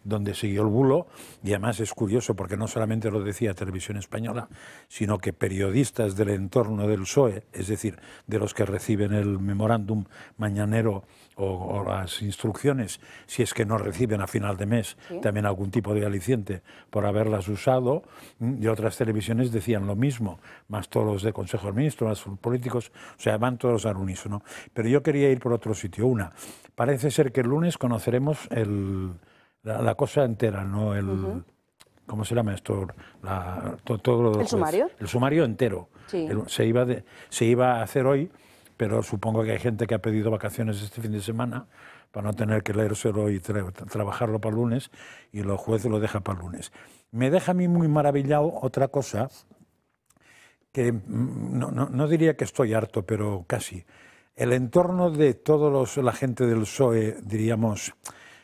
donde siguió el bulo, y además es curioso porque no solamente lo decía Televisión Española, sino que periodistas del entorno del PSOE, es decir, de los que reciben el memorándum mañanero o las instrucciones, si es que no reciben a final de mes también algún tipo de aliciente por haberlas usado, y otras televisiones decían lo mismo, más todos los de Consejo de Ministros, más políticos, o sea, van todos al unísono. Pero yo quería ir por otro sitio. Parece ser que el lunes conoceremos la cosa entera, ¿no? ¿Cómo se llama esto? Todo ¿El sumario? El sumario entero. Sí. Se iba a hacer hoy, pero supongo que hay gente que ha pedido vacaciones este fin de semana para no tener que leérselo y trabajarlo para el lunes, y el juez lo deja para el lunes. Me deja a mí muy maravillado otra cosa, que no diría que estoy harto, pero casi. El entorno de la gente del PSOE, diríamos,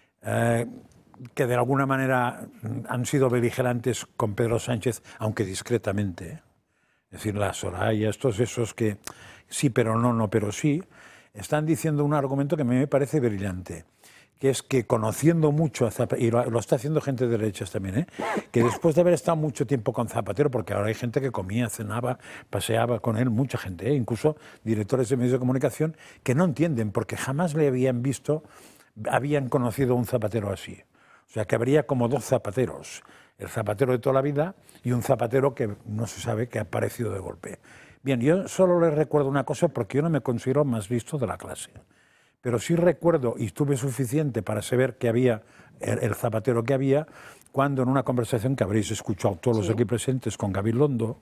que de alguna manera han sido beligerantes con Pedro Sánchez, aunque discretamente, ¿eh? Es decir, la Soraya, esos que sí, pero no, pero sí, están diciendo un argumento que a mí me parece brillante, que es que conociendo mucho a Zapatero, y lo está haciendo gente de derechas también, que después de haber estado mucho tiempo con Zapatero, porque ahora hay gente que comía, cenaba, paseaba con él, mucha gente, incluso directores de medios de comunicación, que no entienden, porque jamás le habían conocido a un Zapatero así. O sea, que habría como dos Zapateros, el Zapatero de toda la vida y un Zapatero que no se sabe, que ha aparecido de golpe. Bien, yo solo les recuerdo una cosa, porque yo no me considero más listo de la clase. Pero sí recuerdo, y tuve suficiente para saber que había el Zapatero que había, cuando en una conversación que habréis escuchado todos los aquí presentes con Gabilondo,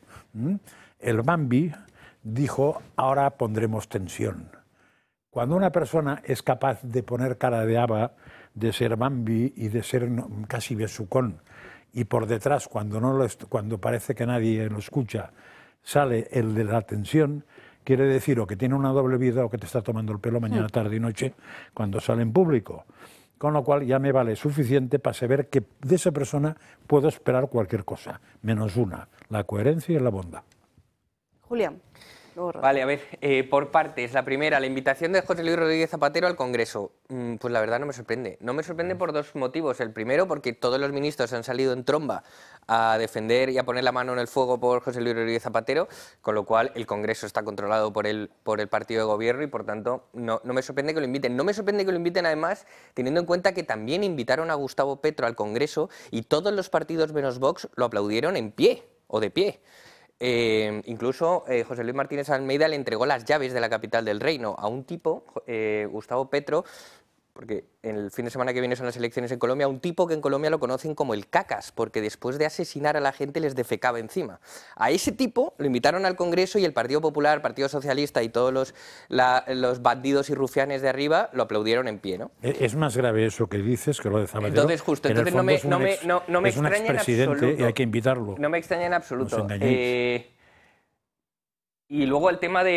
el Bambi dijo: ahora pondremos tensión. Cuando una persona es capaz de poner cara de haba, de ser Bambi y de ser casi besucón, y por detrás, cuando parece que nadie lo escucha, sale el de la tensión, quiere decir o que tiene una doble vida o que te está tomando el pelo mañana, tarde y noche cuando sale en público. Con lo cual ya me vale suficiente para saber que de esa persona puedo esperar cualquier cosa, menos una: la coherencia y la bondad. Julián. Vale, a ver, por partes. La primera, la invitación de José Luis Rodríguez Zapatero al Congreso. Pues la verdad no me sorprende. No me sorprende por dos motivos. El primero, porque todos los ministros han salido en tromba a defender y a poner la mano en el fuego por José Luis Rodríguez Zapatero, con lo cual el Congreso está controlado por el partido de gobierno y, por tanto, no me sorprende que lo inviten. No me sorprende que lo inviten, además, teniendo en cuenta que también invitaron a Gustavo Petro al Congreso y todos los partidos menos Vox lo aplaudieron en pie o de pie. Incluso José Luis Martínez Almeida le entregó las llaves de la capital del reino a un tipo, Gustavo Petro, porque el fin de semana que viene son las elecciones en Colombia, un tipo que en Colombia lo conocen como el cacas, porque después de asesinar a la gente les defecaba encima. A ese tipo lo invitaron al Congreso y el Partido Popular, Partido Socialista y todos los bandidos y rufianes de arriba lo aplaudieron en pie, ¿no? Es más grave eso que dices que lo de Zapatero. Entonces, justo, entonces no me extraña en absoluto. Y hay que invitarlo. No me extraña en absoluto. Y luego el tema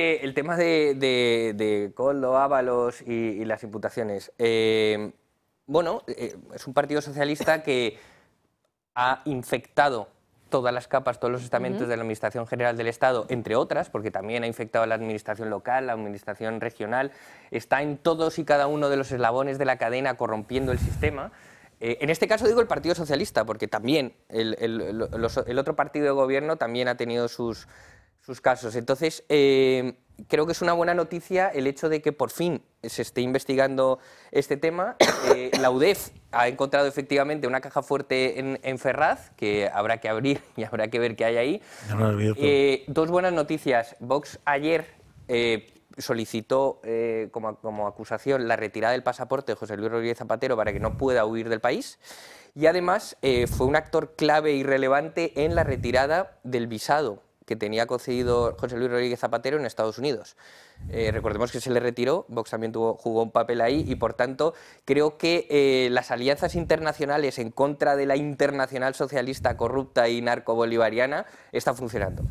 de Koldo, Ábalos y las imputaciones. Bueno, es un partido socialista que ha infectado todas las capas, todos los estamentos de la Administración General del Estado, entre otras, porque también ha infectado a la Administración local, la Administración regional, está en todos y cada uno de los eslabones de la cadena corrompiendo el sistema. En este caso digo el Partido Socialista, porque también el otro partido de gobierno también ha tenido sus casos. Entonces, creo que es una buena noticia el hecho de que por fin se esté investigando este tema. La UDEF ha encontrado efectivamente una caja fuerte en Ferraz, que habrá que abrir y habrá que ver qué hay ahí. Dos buenas noticias. Vox ayer solicitó como acusación la retirada del pasaporte de José Luis Rodríguez Zapatero para que no pueda huir del país. Y además fue un actor clave y relevante en la retirada del visado que tenía concedido José Luis Rodríguez Zapatero en Estados Unidos. Recordemos que se le retiró, Vox también jugó un papel ahí y, por tanto, creo que las alianzas internacionales en contra de la internacional socialista corrupta y narco-bolivariana están funcionando.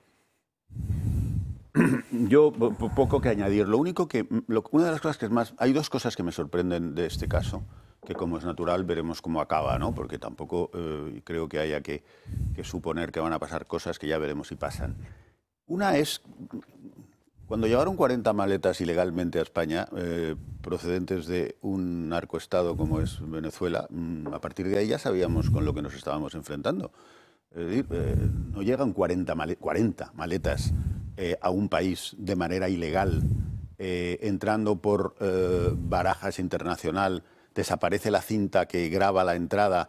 Yo poco que añadir. Lo único que una de las cosas que es más, hay dos cosas que me sorprenden de este caso, que como es natural veremos cómo acaba, ¿no? Porque tampoco creo que haya que suponer que van a pasar cosas que ya veremos si pasan. Una es Cuando llegaron 40 maletas ilegalmente a España, procedentes de un narcoestado como es Venezuela, a partir de ahí ya sabíamos con lo que nos estábamos enfrentando. Es decir, no llegan 40 maletas a un país de manera ilegal, entrando por Barajas Internacional, desaparece la cinta que graba la entrada,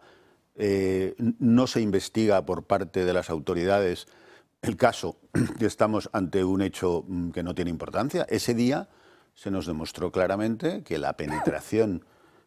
no se investiga por parte de las autoridades el caso, que estamos ante un hecho que no tiene importancia. Ese día se nos demostró claramente que la penetración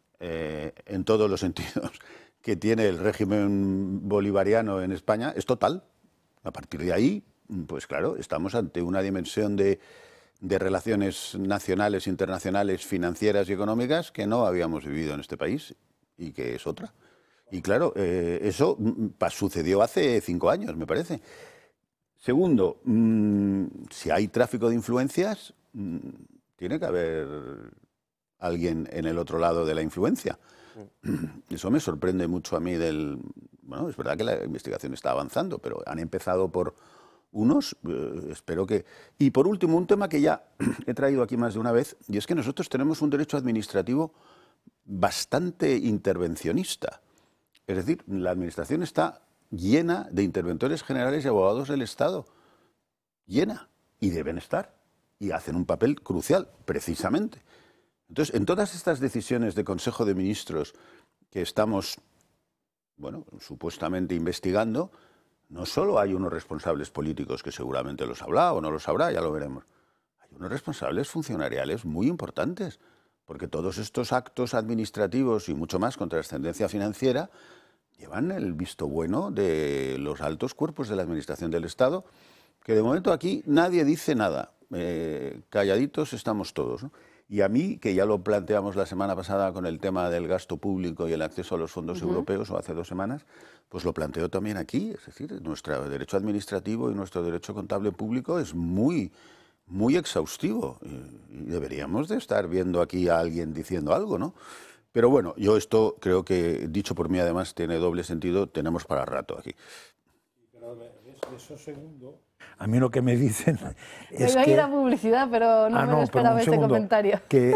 en todos los sentidos que tiene el régimen bolivariano en España es total. A partir de ahí, pues claro, estamos ante una dimensión de relaciones nacionales, internacionales, financieras y económicas que no habíamos vivido en este país y que es otra. Y claro, eso sucedió hace 5 años, me parece. Segundo, si hay tráfico de influencias, tiene que haber alguien en el otro lado de la influencia. Eso me sorprende mucho a mí Bueno, es verdad que la investigación está avanzando, pero han empezado por unos, espero que... Y por último, un tema que ya he traído aquí más de una vez, y es que nosotros tenemos un derecho administrativo bastante intervencionista. Es decir, la administración está llena de interventores generales y abogados del Estado. Llena. Y deben estar. Y hacen un papel crucial, precisamente. Entonces, en todas estas decisiones de Consejo de Ministros que estamos, bueno, supuestamente investigando, no solo hay unos responsables políticos que seguramente los habrá o no los habrá, ya lo veremos. Hay unos responsables funcionariales muy importantes, porque todos estos actos administrativos y mucho más con trascendencia financiera llevan el visto bueno de los altos cuerpos de la Administración del Estado, que de momento aquí nadie dice nada. Calladitos estamos todos, ¿no? Y a mí, que ya lo planteamos la semana pasada con el tema del gasto público y el acceso a los fondos europeos, o hace 2 semanas, pues lo planteo también aquí. Es decir, nuestro derecho administrativo y nuestro derecho contable público es muy exhaustivo. Y deberíamos de estar viendo aquí a alguien diciendo algo, ¿no? Pero bueno, yo esto creo que, dicho por mí además, tiene doble sentido, tenemos para rato aquí. Pero eso segundo, a mí lo que me dicen es que... que... ir a publicidad, pero no me esperaba este comentario. Que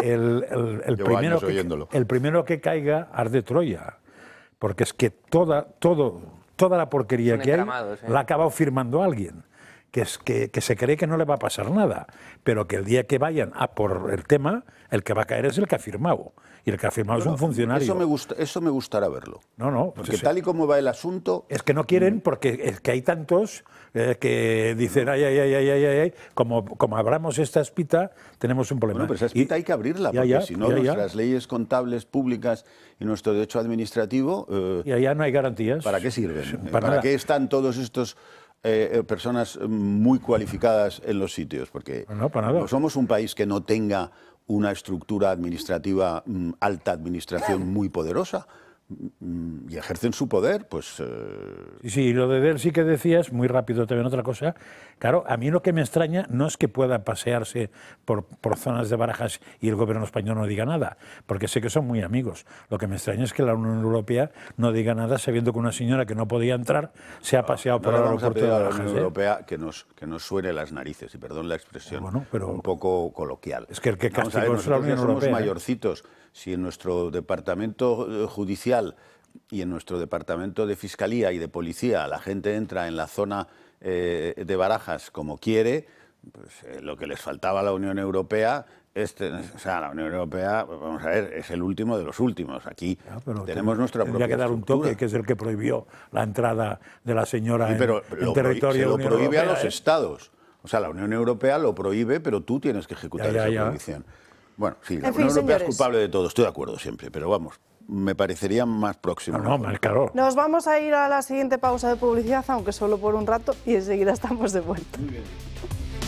el primero que caiga arde Troya, porque es que toda la porquería que hay la ha acabado firmando alguien. Que se cree que no le va a pasar nada, pero que el día que vayan a por el tema, el que va a caer es el que ha firmado. Y el que ha firmado es un funcionario. Eso me gustará verlo. No, porque tal y como va el asunto... Es que no quieren, porque es que hay tantos que dicen, ay, como abramos esta espita, tenemos un problema. Bueno, pero esa espita hay que abrirla, porque si no, nuestras leyes contables públicas y nuestro derecho administrativo... y allá no hay garantías. ¿Para qué sirven? ¿Para qué están todos estos... personas muy cualificadas en los sitios? Porque no somos un país que no tenga una estructura administrativa, alta administración muy poderosa, y ejercen su poder, pues... Sí, lo de él sí que decías, muy rápido también otra cosa. Claro, a mí lo que me extraña no es que pueda pasearse por zonas de Barajas y el gobierno español no diga nada, porque sé que son muy amigos. Lo que me extraña es que la Unión Europea no diga nada sabiendo que una señora que no podía entrar se ha paseado por el aeropuerto de Barajas. La Unión Europea que nos suene las narices, y perdón la expresión, pero un poco coloquial. Es que el que castigó es la Unión Europea. Somos mayorcitos. Si en nuestro departamento judicial y en nuestro departamento de fiscalía y de policía la gente entra en la zona de Barajas como quiere, pues lo que les faltaba a la Unión Europea, la Unión Europea, vamos a ver, es el último de los últimos. Aquí tenemos nuestra propia tendría que dar un toque, que es el que prohibió la entrada de la señora en territorio se lo prohíbe a los estados. O sea, la Unión Europea lo prohíbe, pero tú tienes que ejecutar esa prohibición. Bueno, sí, la Unión Europea es culpable de todo, estoy de acuerdo siempre, pero vamos, me parecería más próximo. Claro. Nos vamos a ir a la siguiente pausa de publicidad, aunque solo por un rato, y enseguida estamos de vuelta. Muy bien.